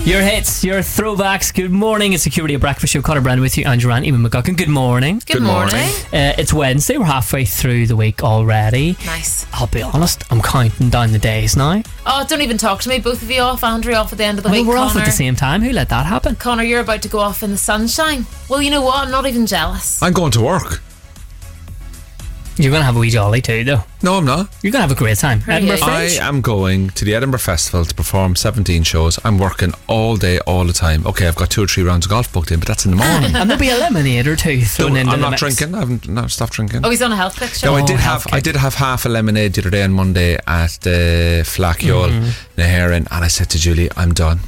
Your hits, your throwbacks. Good morning. It's Security Breakfast Show. Conor Brandon with you, Andrew Rand, Eamon McGuckin. Good morning. Good morning. It's Wednesday. We're halfway through the week already. Nice. I'll be honest, I'm counting down the days now. Oh, don't even talk to me. Both of you off. Andrew off at the end of the week. We're Connor, off at the same time. Who let that happen? Connor, you're about to go off in the sunshine. Well, you know what? I'm not even jealous. I'm going to work. You're going to have a wee jolly too, though. No, I'm not. You're going to have a great time. Are Edinburgh you? I Fringe. am going to the Edinburgh Festival to perform 17 shows. I'm working all day, all the time. Okay, I've got 2 or 3 rounds of golf booked in, but that's in the morning. And there'll be a lemonade or two thrown into I'm the not mix. drinking. I haven't stopped drinking. Oh, he's on a health kick show. No, I health did have half a lemonade the other day on Monday at the Flackyol Naherin, and I said to Julie, I'm done.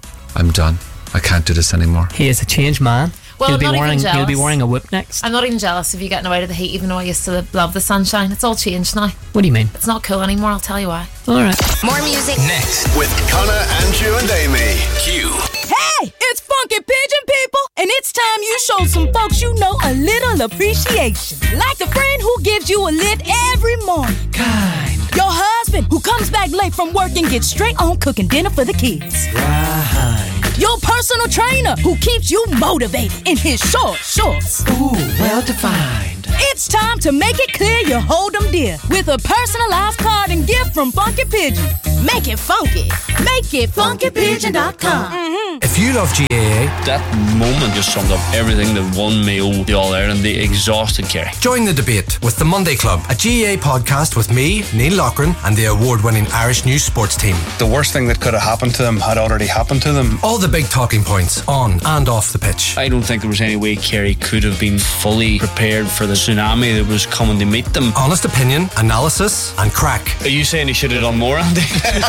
I can't do this anymore. He is a changed man. Well, I'm not even he'll be jealous. wearing a whip next. I'm not even jealous of you getting away to the heat, even though I used to love the sunshine. It's all changed now. What do you mean? It's not cool anymore, I'll tell you why. Alright. More music Next With Connor, Andrew and Amy. Q. Hey, it's Funky Pigeon people, and it's time you show some folks you know a little appreciation. Like the friend who gives you a lift every morning. Kind. Your husband who comes back late from work and gets straight on cooking dinner for the kids. Right. Your personal trainer who keeps you motivated in his short shorts. Ooh, well defined. It's time to make it clear you hold them dear with a personalized card and gift from Funky Pigeon. Make it funky. Make it funkypigeon.com. If you love GAA, That moment just summed up everything that won me all the All Ireland, the exhausted Kerry. join the debate with the Monday Club, a GAA podcast with me, Neil Loughran, and the award-winning Irish News Sports team. The worst thing that could have happened to them had already happened to them. All the big talking points on and off the pitch. I don't think there was any way Kerry could have been fully prepared for the tsunami that was coming to meet them. Honest opinion, analysis, and crack. Are you saying he should have done more, Andy?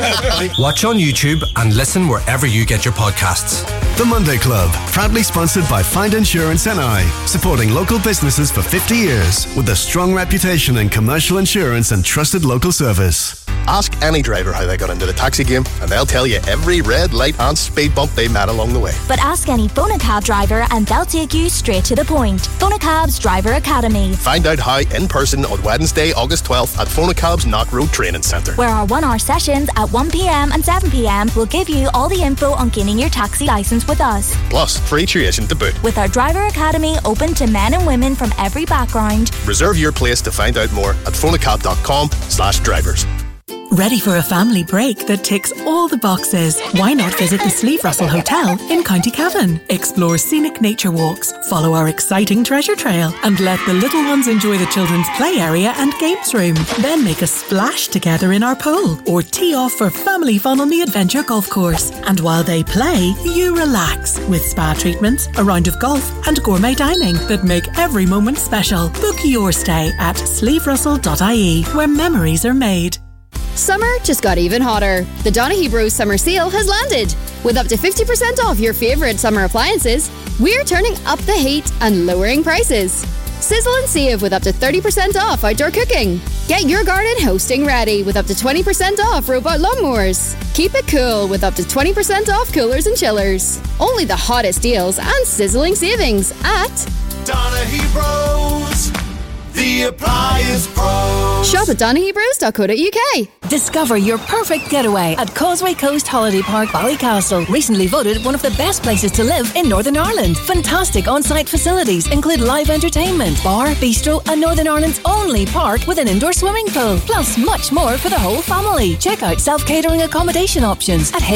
Watch on YouTube and listen wherever you get your podcasts. The Monday Club, proudly sponsored by Find Insurance NI, supporting local businesses for 50 years with a strong reputation in commercial insurance and trusted local service. Ask any driver how they got into the taxi game, and they'll tell you every red light and speed bump they met along the way. But ask any Phonacab driver and they'll take you straight to the point. Phonacab's Driver Academy, Find out how in person on Wednesday, August 12th at Phonacab's Knock Road Training Centre. where our 1 hour sessions at 1pm and 7pm will give you all the info on gaining your taxi licence with us. Plus, free tuition to boot. With our Driver Academy open to men and women from every background. Reserve your place to find out more at phonacab.com/drivers. Ready for a family break that ticks all the boxes? Why not visit the Sleeve Russell Hotel in County Cavan? Explore scenic nature walks, follow our exciting treasure trail, and let the little ones enjoy the children's play area and games room. Then make a splash together in our pool or tee off for family fun on the Adventure Golf Course. And while they play, you relax with spa treatments, a round of golf, and gourmet dining that make every moment special. Book your stay at sleeverussell.ie, where memories are made. Summer just got even hotter. The Donaghy Bros Summer Sale has landed. With up to 50% off your favourite summer appliances, we're turning up the heat and lowering prices. Sizzle and save with up to 30% off outdoor cooking. Get your garden hosting ready with up to 20% off robot lawnmowers. Keep it cool with up to 20% off coolers and chillers. Only the hottest deals and sizzling savings at Donaghy Bros, the appliance pros. Shop at DonaghyBros.co.uk. Discover your perfect getaway at Causeway Coast Holiday Park, Ballycastle. Recently voted one of the best places to live in Northern Ireland. Fantastic on-site facilities include live entertainment, bar, bistro, and Northern Ireland's only park with an indoor swimming pool. Plus much more for the whole family. Check out self-catering accommodation options at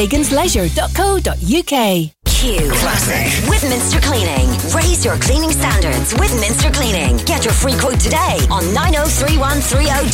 hagansleisure.co.uk. Q Classic. with Minster Cleaning. Raise your cleaning standards with Minster Cleaning. Get your free quote today on 903130.